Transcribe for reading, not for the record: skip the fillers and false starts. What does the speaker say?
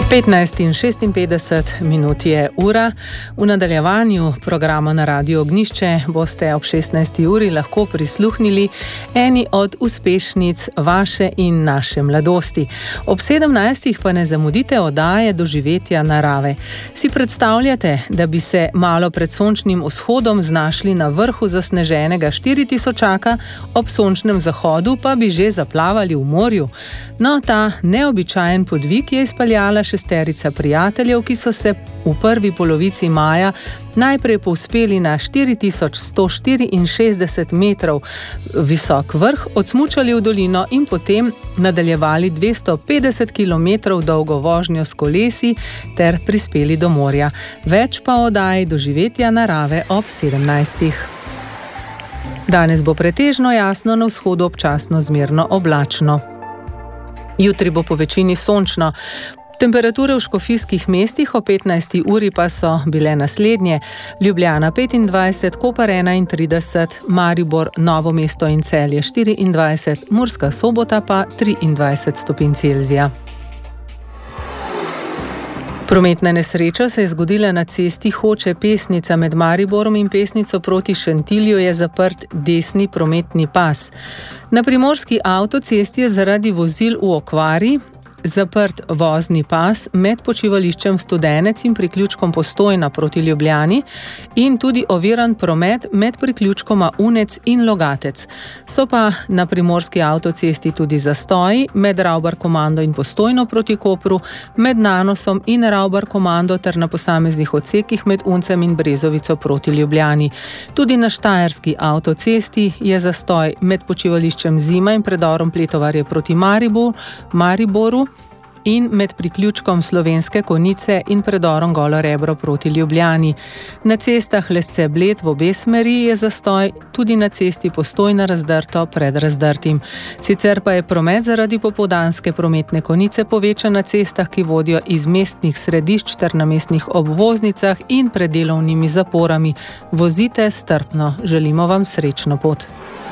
15:56 je ura. V nadaljevanju programa na Radiu Ognjišče boste ob 16. uri lahko prisluhnili eni od uspešnic vaše in naše mladosti. Ob 17. pa ne zamudite oddaje Doživetja narave. Si predstavljate, da bi se malo pred sončnim vzhodom znašli na vrhu zasneženega 4000-čaka, ob sončnem zahodu pa bi že zaplavali v morju? No, ta neobičajen podvig je izpeljala šesterica prijateljev, ki so se v prvi polovici maja najprej povzpeli na 4164 metrov visok vrh, odsmučali v dolino in potem nadaljevali 250 kilometrov dolgo vožnjo s kolesi ter prispeli do morja. Več pa o oddaji Doživetja narave ob 17. Danes bo pretežno jasno, na vzhodu občasno zmerno oblačno. Jutri bo po večini sončno. Temperature v škofijskih mestih o 15. uri pa so bile naslednje: Ljubljana 25, Koper 31, Maribor, Novo mesto in Celje 24, Murska Sobota pa 23 stopinj Celzija. Prometna nesreča se je zgodila na cesti Hoče-Pesnica. Med Mariborom in Pesnico proti Šentilju je zaprt desni prometni pas. Na primorski avtocesti je zaradi vozil v okvari zaprt vozni pas med počivališčem Studenec in priključkom Postojna proti Ljubljani in tudi oviran promet med priključkoma Unec in Logatec. So pa na primorski avtocesti tudi zastoji med Ravbar komando in Postojno proti Kopru, med Nanosom in Ravbar komando ter na posameznih odsekih med Uncem in Brezovico proti Ljubljani. Tudi na štajerski avtocesti je zastoj med počivališčem Zima in predorom Pletovarje proti Mariboru in med priključkom Slovenske Konjice in predorom Golo Rebro proti Ljubljani. Na cestah Lesce-Bled v obe smeri je zastoj, tudi na cesti Postojna razdrto pred Razdrtim. Sicer pa je promet zaradi popoldanske prometne konice povečan na cestah, ki vodijo iz mestnih središč ter na mestnih obvoznicah in pred delovnimi zaporami. Vozite strpno, želimo vam srečno pot.